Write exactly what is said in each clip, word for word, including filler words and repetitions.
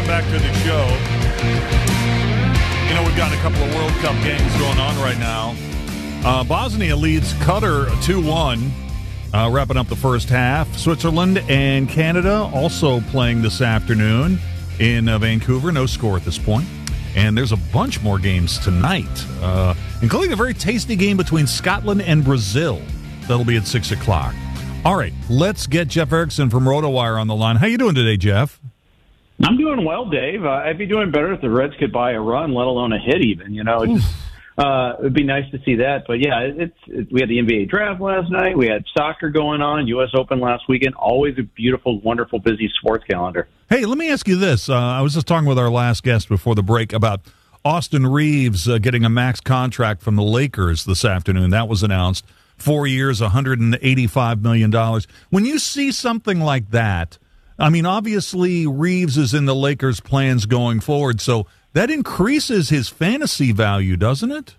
back to the show. You know, we've got a couple of World Cup games going on right now. Uh, Bosnia leads Qatar two one, uh, wrapping up the first half. Switzerland and Canada also playing this afternoon in uh, Vancouver. No score at this point. And there's a bunch more games tonight, uh, including a very tasty game between Scotland and Brazil. That'll be at six o'clock. All right, let's get Jeff Erickson from RotoWire on the line. How you doing today, Jeff? I'm doing well, Dave. Uh, I'd be doing better if the Reds could buy a run, let alone a hit even. You know, it's, uh, it'd be nice to see that. But, yeah, it's it, we had the N B A draft last night. We had soccer going on, U S Open last weekend. Always a beautiful, wonderful, busy sports calendar. Hey, let me ask you this. Uh, I was just talking with our last guest before the break about Austin Reeves uh, getting a max contract from the Lakers this afternoon. That was announced. Four years, one hundred eighty-five million dollars. When you see something like that, I mean, obviously Reeves is in the Lakers' plans going forward, so that increases his fantasy value, doesn't it?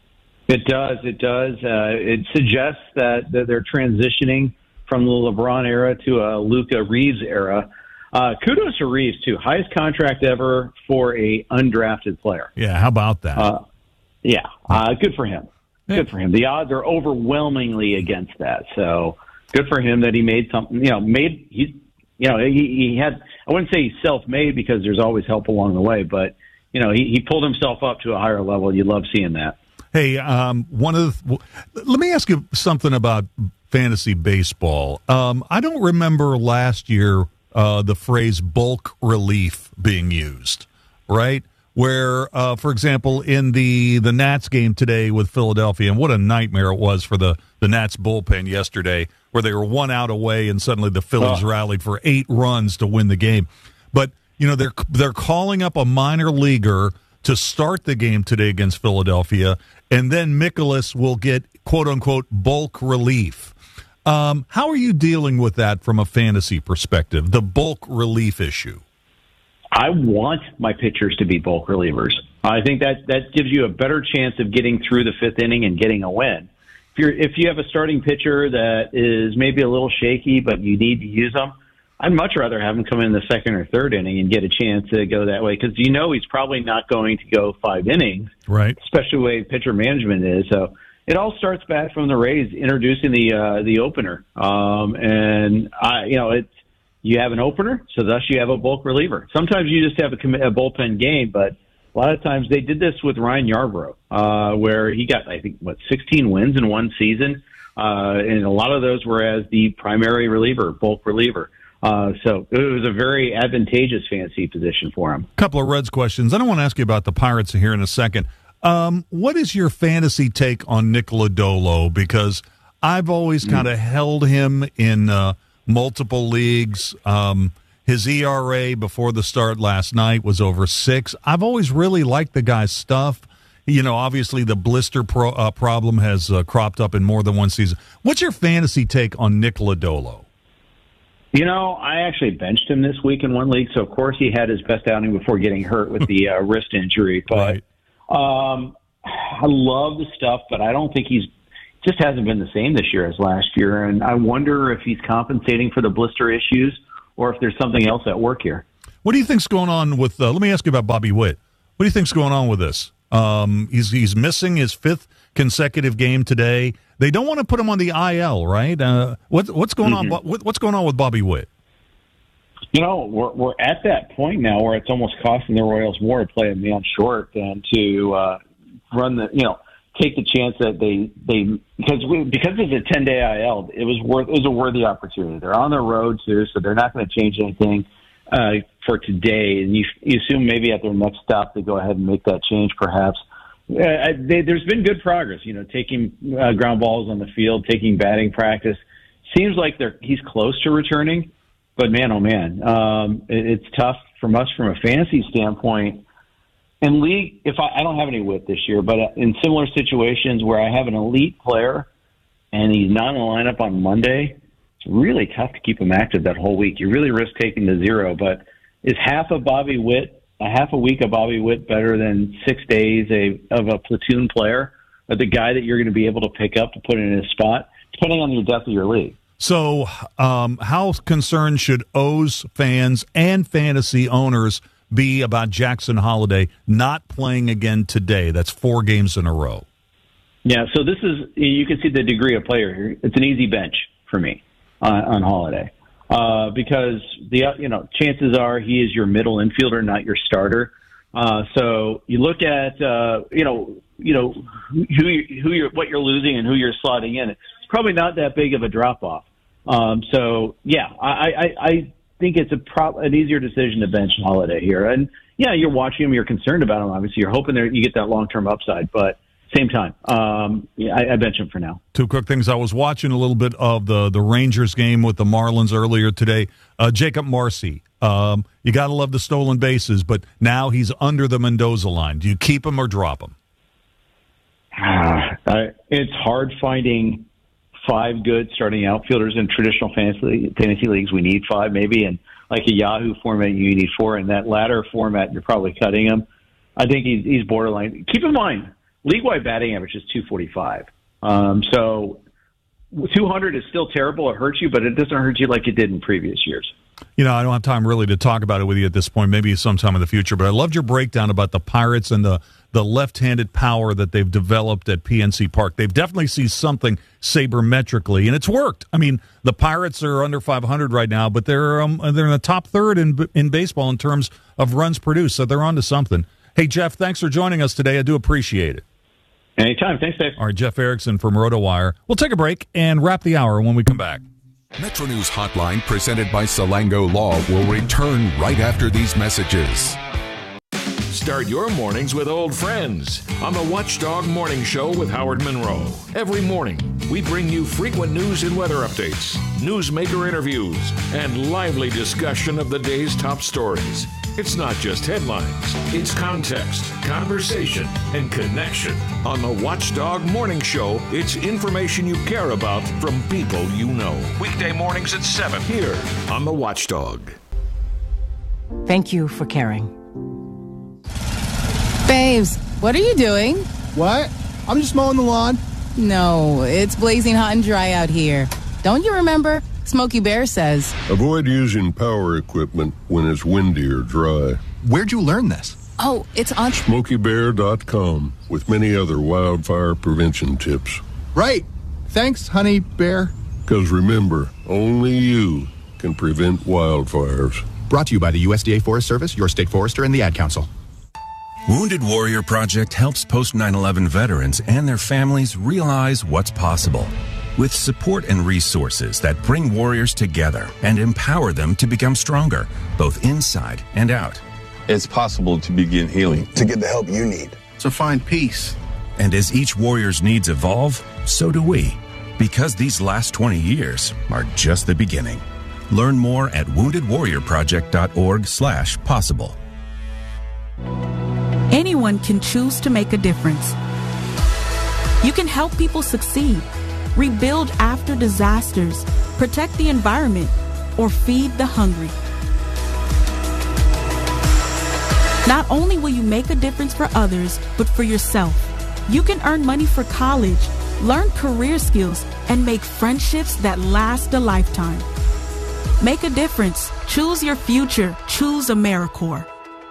It does. It does. Uh, it suggests that, that they're transitioning from the LeBron era to a Luka Reeves era. Uh, kudos to Reeves, too. Highest contract ever for a undrafted player. Yeah, how about that? Uh, yeah, uh, good for him. Good for him. The odds are overwhelmingly against that. So good for him that he made something, you know, made, he, you know, he, he had, I wouldn't say he's self-made because there's always help along the way, but, you know, he, he pulled himself up to a higher level. You love seeing that. Hey, um, one of the, let me ask you something about fantasy baseball. Um, I don't remember last year uh, the phrase bulk relief being used, right? Where, uh, for example, in the, the Nats game today with Philadelphia, and what a nightmare it was for the, the Nats bullpen yesterday, where they were one out away and suddenly the Phillies oh. rallied for eight runs to win the game. But, you know, they're they're calling up a minor leaguer to start the game today against Philadelphia, and then Mikolas will get, quote-unquote, bulk relief. Um, how are you dealing with that from a fantasy perspective, the bulk relief issue? I want my pitchers to be bulk relievers. I think that that gives you a better chance of getting through the fifth inning and getting a win. If you're if you have a starting pitcher that is maybe a little shaky, but you need to use them, I'd much rather have him come in the second or third inning and get a chance to go that way because you know he's probably not going to go five innings, right? Especially the way pitcher management is. So it all starts back from the Rays introducing the uh, the opener, um, and I you know it's. You have an opener, so thus you have a bulk reliever. Sometimes you just have a, a bullpen game, but a lot of times they did this with Ryan Yarbrough, uh, where he got, I think, what, sixteen wins in one season, uh, and a lot of those were as the primary reliever, bulk reliever. Uh, so it was a very advantageous fantasy position for him. A couple of Reds questions. I don't want to ask you about the Pirates here in a second. Um, what is your fantasy take on Nick Lodolo? Because I've always kind of held him in uh, – multiple leagues. Um, his E R A before the start last night was over six. I've always really liked the guy's stuff. You know, obviously the blister pro, uh, problem has uh, cropped up in more than one season. What's your fantasy take on Nick Lodolo? You know, I actually benched him this week in one league, so of course he had his best outing before getting hurt with the uh, wrist injury. But right. um, I love the stuff, but I don't think he's just hasn't been the same this year as last year, and I wonder if he's compensating for the blister issues or if there's something else at work here. What do you think's going on with? Uh, let me ask you about Bobby Witt. What do you think's going on with this? Um, he's he's missing his fifth consecutive game today. They don't want to put him on the I L, right? Uh, what, what's going mm-hmm. on? What, what's going on with Bobby Witt? You know, we're we're at that point now where it's almost costing the Royals more to play a man short than to uh, run the you know. take the chance that they they because we, because it's a ten day I L, it was worth it was a worthy opportunity. They're on the road too, so they're not going to change anything uh, for today. And you, you assume maybe at their next stop they go ahead and make that change, perhaps. Uh, they, there's been good progress, you know, taking uh, ground balls on the field, taking batting practice. Seems like they're he's close to returning, but man, oh man, um, it, it's tough from us from a fantasy standpoint. In league, if I, I don't have any Witt this year, but in similar situations where I have an elite player and he's not in the lineup on Monday, it's really tough to keep him active that whole week. You really risk taking the zero. But is half of Bobby Witt, a half a week of Bobby Witt, better than six days a, of a platoon player, or the guy that you're going to be able to pick up to put in his spot, depending on your depth of your league? So, um, how concerned should O's fans and fantasy owners be about Jackson Holliday not playing again today? That's four games in a row. Yeah, so this is, you can see the degree of player here. It's an easy bench for me on, on Holliday. Uh, because the you know chances are he is your middle infielder, not your starter. Uh, so you look at uh, you know you know who you, who you're what you're losing and who you're slotting in. It's probably not that big of a drop off. Um, so yeah, I, I, I think it's a pro- an easier decision to bench Holliday here. And yeah, you're watching him, you're concerned about him. Obviously, you're hoping that you get that long term upside, but. Same time. Um, yeah, I, I bench him for now. Two quick things. I was watching a little bit of the, the Rangers game with the Marlins earlier today. Uh, Jacob Marcy, um, you got to love the stolen bases, but now he's under the Mendoza line. Do you keep him or drop him? Ah, I, it's hard finding five good starting outfielders in traditional fantasy, fantasy leagues. We need five maybe, and like a Yahoo format, you need four. In that latter format, you're probably cutting him. I think he's, he's borderline. Keep in mind, league-wide batting average is two forty-five. Um, so two hundred is still terrible. It hurts you, but it doesn't hurt you like it did in previous years. You know, I don't have time really to talk about it with you at this point, maybe sometime in the future, but I loved your breakdown about the Pirates and the, the left-handed power that they've developed at P N C Park. They've definitely seen something sabermetrically, and it's worked. I mean, the Pirates are under five hundred right now, but they're um, they're in the top third in in baseball in terms of runs produced, so they're on to something. Hey, Jeff, thanks for joining us today. I do appreciate it. Anytime. Thanks, Dave. All right, Jeff Erickson from RotoWire. We'll take a break and wrap the hour when we come back. Metro News Hotline, presented by Salango Law, will return right after these messages. Start your mornings with old friends on the Watchdog Morning Show with Howard Monroe. Every morning, we bring you frequent news and weather updates, newsmaker interviews, and lively discussion of the day's top stories. It's not just headlines, it's context, conversation, and connection. On the Watchdog Morning Show, it's information you care about from people you know. Weekday mornings at seven here on the Watchdog. Thank you for caring. Babes, what are you doing? What? I'm just mowing the lawn. No, it's blazing hot and dry out here. Don't you remember? Smokey Bear says, avoid using power equipment when it's windy or dry. Where'd you learn this? oh, it's on Smokey Bear dot com with many other wildfire prevention tips. Right. Thanks, honey bear. Because remember, only you can prevent wildfires. Brought to you by the U S D A Forest Service, your state forester, and the Ad Council. Wounded Warrior Project helps post nine eleven veterans and their families realize what's possible. With support and resources that bring warriors together and empower them to become stronger, both inside and out. It's possible to begin healing. To get the help you need. To find peace. And as each warrior's needs evolve, so do we. Because these last twenty years are just the beginning. Learn more at wounded warrior project dot org slash possible. Anyone can choose to make a difference. You can help people succeed, rebuild after disasters, protect the environment, or feed the hungry. Not only will you make a difference for others, but for yourself. You can earn money for college, learn career skills, and make friendships that last a lifetime. Make a difference. Choose your future. Choose AmeriCorps.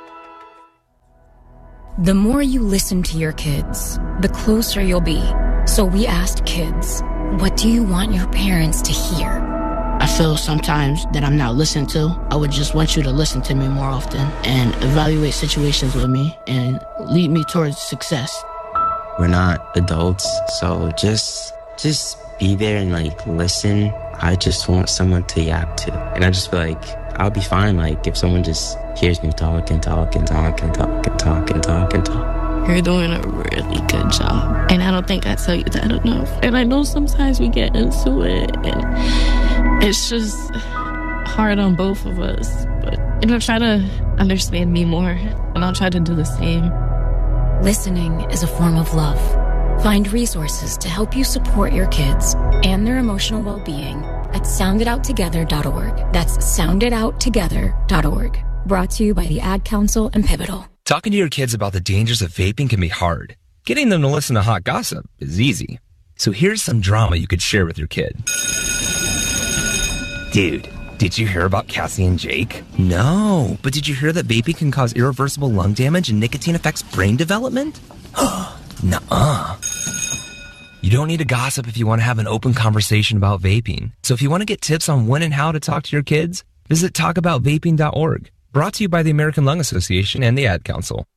The more you listen to your kids, the closer you'll be. So we asked kids, what do you want your parents to hear? I feel sometimes that I'm not listened to. I would just want you to listen to me more often and evaluate situations with me and lead me towards success. We're not adults, so just just be there and like listen. I just want someone to yap to. And I just feel like I'll be fine like if someone just hears me talk and talk and talk and talk and talk and talk and talk. You're doing a really good job. And I don't think I tell you that enough. And I know sometimes we get into it and it's just hard on both of us. But you know, try to understand me more and I'll try to do the same. Listening is a form of love. Find resources to help you support your kids and their emotional well-being at sound it out together dot org. That's sound it out together dot org. Brought to you by the Ad Council and Pivotal. Talking to your kids about the dangers of vaping can be hard. Getting them to listen to hot gossip is easy. So here's some drama you could share with your kid. Dude, Did you hear about Cassie and Jake? No, but did you hear that vaping can cause irreversible lung damage and nicotine affects brain development? Nuh-uh. You don't need to gossip if you want to have an open conversation about vaping. So if you want to get tips on when and how to talk to your kids, visit talk about vaping dot org. Brought to you by the American Lung Association and the Ad Council.